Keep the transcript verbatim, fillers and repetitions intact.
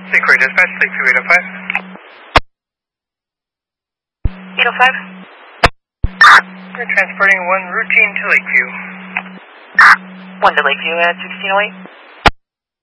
Lakeview Dispatch, Lakeview eight oh five. eight oh five. We're transporting one routine to Lakeview. one to Lakeview at sixteen oh eight.